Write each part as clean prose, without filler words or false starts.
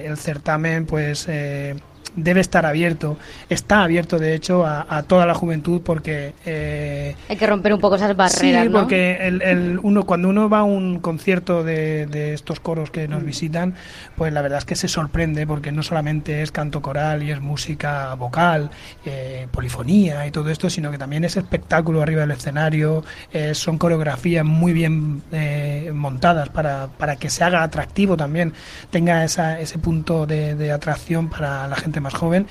el certamen pues debe estar abierto, está abierto de hecho a toda la juventud, porque hay que romper un poco esas barreras, sí, ¿no? porque cuando uno va a un concierto de estos coros que nos visitan, pues la verdad es que se sorprende, porque no solamente es canto coral y es música vocal, polifonía y todo esto, sino que también es espectáculo arriba del escenario, son coreografías muy bien montadas para que se haga atractivo también, tenga ese punto de atracción para la gente más joven,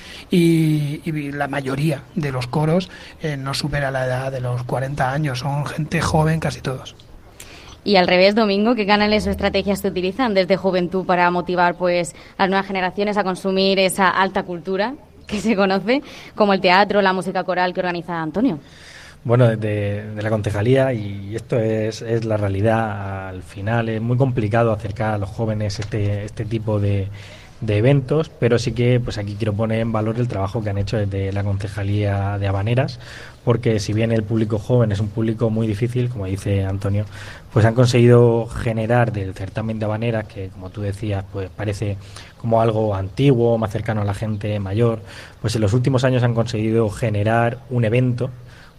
y la mayoría de los coros no supera la edad de los 40 años, son gente joven casi todos. Y al revés, Domingo, ¿qué canales o estrategias se utilizan desde Juventud para motivar pues las nuevas generaciones a consumir esa alta cultura que se conoce, como el teatro, la música coral que organiza Antonio? Bueno, de la concejalía, y esto es la realidad, al final es muy complicado acercar a los jóvenes este tipo de eventos, pero sí que pues aquí quiero poner en valor el trabajo que han hecho desde la Concejalía de Habaneras, porque si bien el público joven es un público muy difícil, como dice Antonio, pues han conseguido generar del certamen de habaneras, que como tú decías, pues parece como algo antiguo, más cercano a la gente mayor, pues en los últimos años han conseguido generar un evento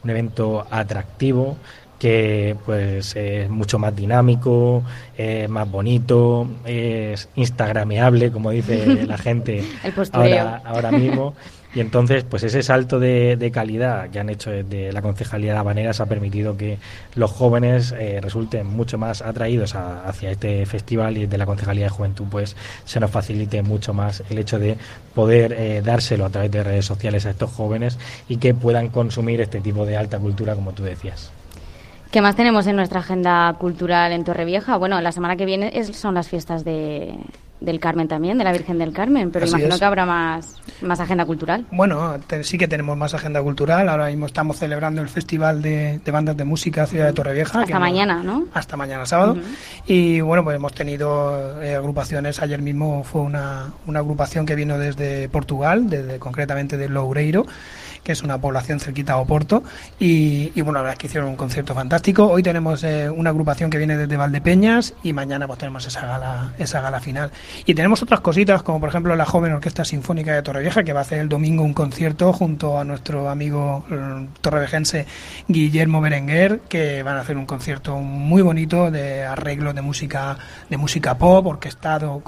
atractivo, que pues es mucho más dinámico, más bonito, es instagrameable, como dice la gente ahora mismo. Y entonces, pues ese salto de calidad que han hecho desde la Concejalía de Habaneras ha permitido que los jóvenes resulten mucho más atraídos hacia este festival, y desde la Concejalía de Juventud pues se nos facilite mucho más el hecho de poder dárselo a través de redes sociales a estos jóvenes y que puedan consumir este tipo de alta cultura, como tú decías. ¿Qué más tenemos en nuestra agenda cultural en Torrevieja? Bueno, la semana que viene son las fiestas del Carmen también, de la Virgen del Carmen, pero imagino que habrá más agenda cultural. Bueno, sí que tenemos más agenda cultural. Ahora mismo estamos celebrando el Festival de Bandas de Música Ciudad de Torrevieja. Hasta mañana, ¿no? Hasta mañana sábado. Y bueno, pues hemos tenido agrupaciones. Ayer mismo fue una agrupación que vino desde Portugal, concretamente de Loureiro, que es una población cerquita a Oporto, y bueno, la verdad es que hicieron un concierto fantástico. Hoy tenemos una agrupación que viene desde Valdepeñas, y mañana pues tenemos esa gala final. Y tenemos otras cositas, como por ejemplo la Joven Orquesta Sinfónica de Torrevieja, que va a hacer el domingo un concierto junto a nuestro amigo torrevejense Guillermo Berenguer, que van a hacer un concierto muy bonito de arreglo de música pop, orquestado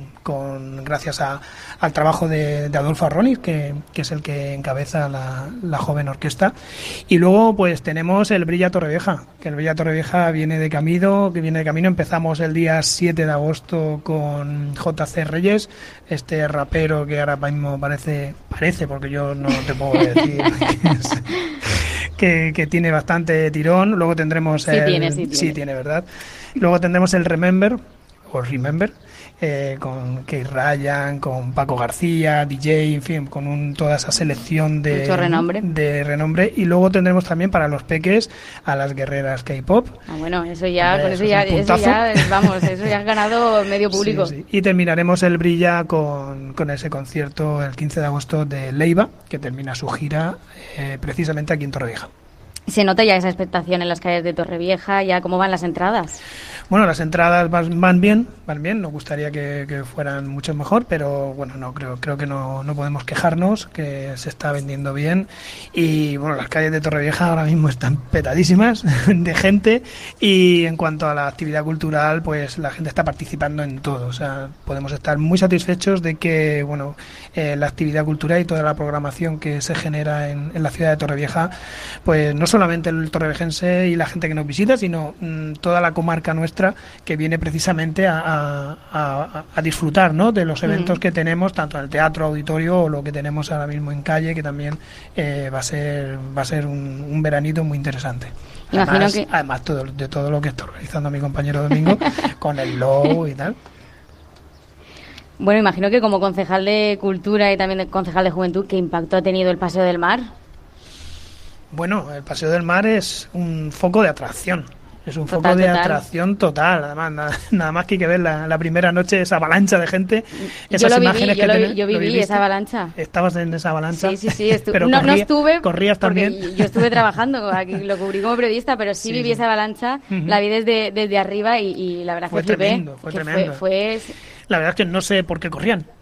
gracias al trabajo de Adolfo Arronis, que es el que encabeza la Joven Orquesta. Y luego pues tenemos el Brilla Torrevieja, que el Brilla Torrevieja viene de camino. Empezamos el día 7 de agosto con JC Reyes, este rapero que ahora mismo parece, porque yo no te puedo decir que tiene bastante tirón. Luego tendremos sí tiene, ¿verdad? Luego tendremos el Remember, con Kate Ryan, con Paco García, DJ, en fin, con toda esa selección de renombre. Y luego tendremos también para los peques a las guerreras K-pop. Bueno, eso ya has ganado medio público. Sí. Y terminaremos el Brilla con ese concierto el 15 de agosto de Leiva, que termina su gira precisamente aquí en Torrevieja. ¿Se nota ya esa expectación en las calles de Torrevieja? ¿Ya cómo van las entradas? Bueno, las entradas van bien. Nos gustaría que fueran mucho mejor, pero bueno, no creo que no podemos quejarnos, que se está vendiendo bien. Y bueno, las calles de Torrevieja ahora mismo están petadísimas de gente, y en cuanto a la actividad cultural, pues la gente está participando en todo. O sea, podemos estar muy satisfechos de que bueno, la actividad cultural y toda la programación que se genera en la ciudad de Torrevieja, pues no solamente el torrevejense y la gente que nos visita, sino toda la comarca nuestra, que viene precisamente a disfrutar, ¿no?, de los eventos que tenemos, tanto en el teatro, auditorio, o lo que tenemos ahora mismo en calle, que también va a ser un veranito muy interesante. Además de todo lo que está organizando mi compañero Domingo con el logo y tal. Bueno, imagino que como concejal de Cultura y también concejal de Juventud, ¿qué impacto ha tenido el Paseo del Mar? Bueno, el Paseo del Mar es un foco de atracción. Es un foco de atracción total. Además, nada más que hay que ver la primera noche, esa avalancha de gente. Yo viví esa avalancha. ¿Estabas en esa avalancha? Sí. Pero no estuve. ¿Corrías también? Yo estuve trabajando, aquí lo cubrí como periodista, pero sí viví esa avalancha, la vi desde arriba, y la verdad fue que tremendo. La verdad es que no sé por qué corrían.